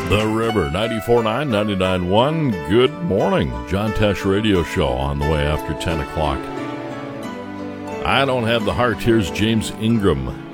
The River, 94.9, 99.1. Good morning. John Tesh Radio Show on the way after 10 o'clock. I don't have the heart. Here's James Ingram.